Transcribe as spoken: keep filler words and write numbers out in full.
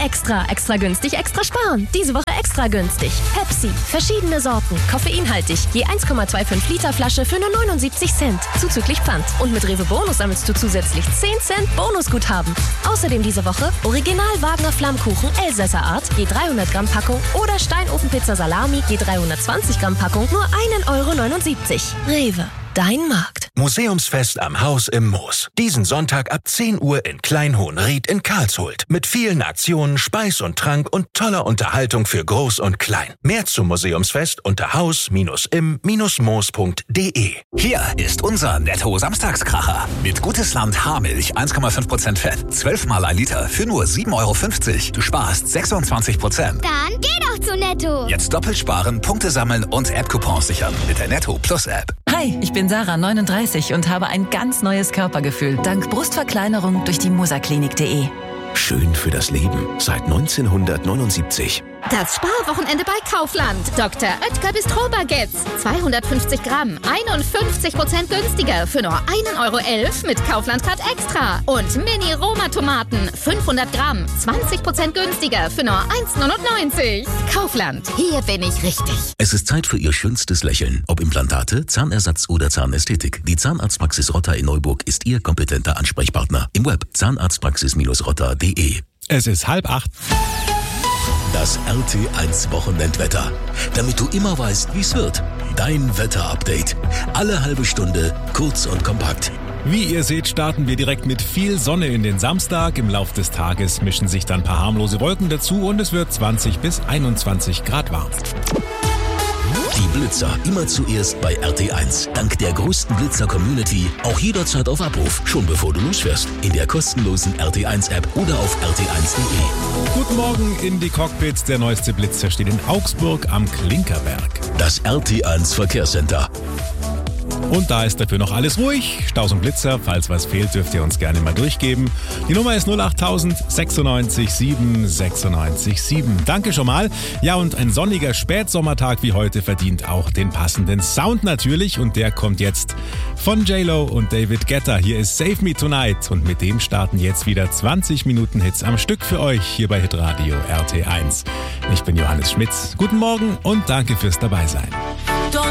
Extra, extra günstig, extra sparen. Diese Woche extra günstig. Pepsi, verschiedene Sorten, koffeinhaltig, je eins Komma fünfundzwanzig Liter Flasche für nur neunundsiebzig Cent, zuzüglich Pfand. Und mit Rewe Bonus sammelst du zusätzlich zehn Cent Bonusguthaben. Außerdem diese Woche Original Wagner Flammkuchen Elsässer Art, je dreihundert Gramm Packung oder Steinofenpizza Salami, je dreihundertzwanzig Gramm Packung, nur ein Euro neunundsiebzig. Rewe. Dein Markt. Museumsfest am Haus im Moos. Diesen Sonntag ab zehn Uhr in Kleinhohenried in Karlshult. Mit vielen Aktionen, Speis und Trank und toller Unterhaltung für Groß und Klein. Mehr zum Museumsfest unter haus im moos punkt de. Hier ist unser Netto-Samstagskracher. Mit Gutes Land Haarmilch eins Komma fünf Prozent Fett. zwölf Mal ein Liter für nur sieben Euro fünfzig. Du sparst sechsundzwanzig Prozent. Dann geh doch zu Netto. Jetzt doppelt sparen, Punkte sammeln und App-Coupons sichern mit der Netto Plus App. Hi, ich bin Sarah, neununddreißig und habe ein ganz neues Körpergefühl dank Brustverkleinerung durch die musaklinik punkt de. Schön für das Leben seit neunzehnhundertneunundsiebzig. Das Sparwochenende bei Kaufland. Doktor Oetker Bistro-Baguettes. zweihundertfünfzig Gramm. einundfünfzig Prozent günstiger für nur ein Euro elf mit Kaufland-Card Extra. Und Mini-Roma-Tomaten. fünfhundert Gramm. zwanzig Prozent günstiger für nur eins neunundneunzig. Kaufland. Hier bin ich richtig. Es ist Zeit für Ihr schönstes Lächeln. Ob Implantate, Zahnersatz oder Zahnästhetik. Die Zahnarztpraxis Rotter in Neuburg ist Ihr kompetenter Ansprechpartner. Im Web zahnarztpraxis rotter punkt de. Es ist halb acht. Das R T eins Wochenendwetter. Damit du immer weißt, wie es wird. Dein Wetterupdate. Alle halbe Stunde, kurz und kompakt. Wie ihr seht, starten wir direkt mit viel Sonne in den Samstag. Im Lauf des Tages mischen sich dann ein paar harmlose Wolken dazu und es wird zwanzig bis einundzwanzig Grad warm. Die Blitzer immer zuerst bei R T eins. Dank der größten Blitzer-Community auch jederzeit auf Abruf, schon bevor du losfährst. In der kostenlosen R T eins App oder auf r t eins punkt de. Guten Morgen in die Cockpits. Der neueste Blitzer steht in Augsburg am Klinkerberg. Das R T eins Verkehrscenter. Und da ist dafür noch alles ruhig. Staus und Blitzer, falls was fehlt, dürft ihr uns gerne mal durchgeben. Die Nummer ist null acht null null null sechsundneunzig sieben sechsundneunzig sieben. Danke schon mal. Ja, und ein sonniger Spätsommertag wie heute verdient auch den passenden Sound natürlich. Und der kommt jetzt von J-Lo und David Guetta. Hier ist Save Me Tonight. Und mit dem starten jetzt wieder zwanzig Minuten Hits am Stück für euch hier bei Hitradio R T eins. Ich bin Johannes Schmitz. Guten Morgen und danke fürs Dabeisein.